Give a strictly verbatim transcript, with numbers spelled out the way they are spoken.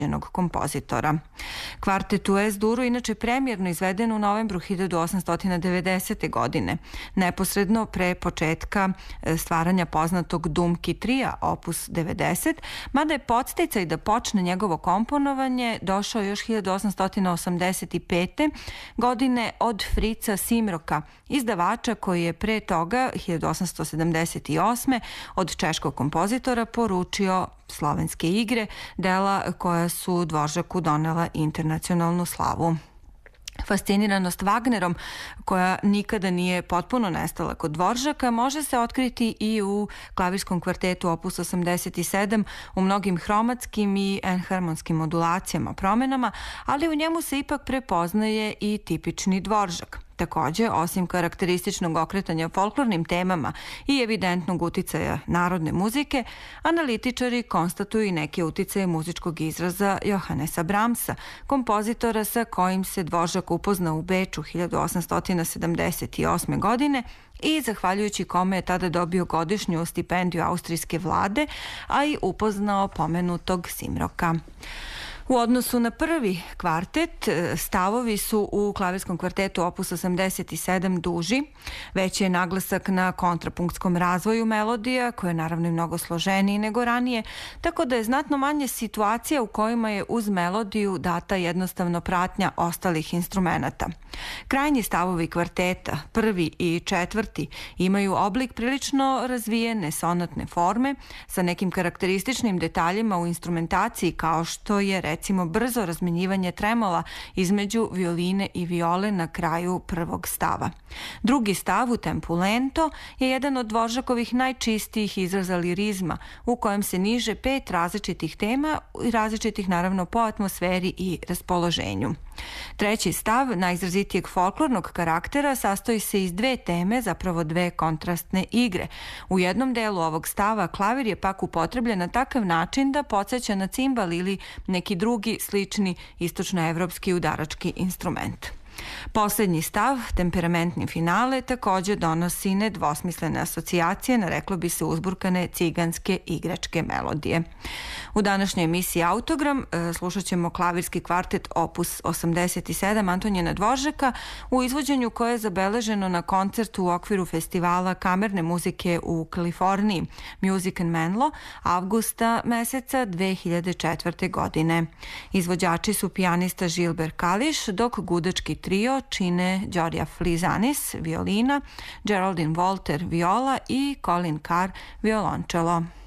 kompozitora. Kvartet u Es-Duru inače premijerno izveden u novembru hiljadu osamsto devedesete. godine, neposredno pre početka stvaranja poznatog Dumki trija opus devedeset, mada je podsticaj da počne njegovo komponovanje došao još hiljadu osamsto osamdeset pete. godine od Frica Simroka, izdavača koji je pre toga hiljadu osamsto sedamdeset osme. od češkog kompozitora poručio Slovenske igre, dela koja su Dvoržaku donela internacionalnu slavu. Fasciniranost Wagnerom, koja nikada nije potpuno nestala kod Dvoržaka, može se otkriti i u klavirskom kvartetu opus osamdeset sedam u mnogim hromatskim i enharmonskim modulacijama, promenama, ali u njemu se ipak prepoznaje i tipični Dvoržak. Takođe, osim karakterističnog okretanja folklornim temama i evidentnog uticaja narodne muzike, analitičari konstatuju i neke uticaje muzičkog izraza Johannesa Brahmsa, kompozitora sa kojim se Dvoržak upoznao u Beču hiljadu osamsto sedamdeset osme. godine i zahvaljujući kome je tada dobio godišnju stipendiju austrijske vlade, a i upoznao pomenutog Simroka. U odnosu na prvi kvartet, stavovi su u klavirskom kvartetu opus osamdeset sedam duži, već je naglasak na kontrapunktskom razvoju melodija, koje je naravno i mnogo složeniji nego ranije, tako da je znatno manje situacija u kojima je uz melodiju data jednostavno pratnja ostalih instrumenata. Krajnji stavovi kvarteta, prvi i četvrti, imaju oblik prilično razvijene sonatne forme sa nekim karakterističnim detaljima u instrumentaciji, kao što je recimo brzo razmenjivanje tremola između violine i viole na kraju prvog stava. Drugi stav u tempu lento je jedan od Dvoržakovih najčistijih izraza lirizma, u kojem se niže pet različitih tema i različitih naravno po atmosferi i raspoloženju. Treći stav, najizrazitijeg folklornog karaktera, sastoji se iz dve teme, zapravo dve kontrastne igre. U jednom delu ovog stava klavir je pak upotrebljen na takav način da podsjeća na cimbal ili neki drugi slični istočnoevropski udarački instrument. Poslednji stav, temperamentni finale, takođe donosi nedvosmislene asocijacije na, reklo bi se, uzburkane ciganske igračke melodije. U današnjoj emisiji Autogram slušat ćemo klavirski kvartet opus osamdeset sedam Antonijina Dvoržaka u izvođenju koje je zabeleženo na koncertu u okviru festivala kamerne muzike u Kaliforniji Music in Menlo avgusta meseca dve hiljade četvrte. godine. Izvođači su pijanista Gilbert Kališ, dok gudački trio čine Đorđa Flizanis, violina, Geraldine Walter, viola i Colin Carr, violončelo.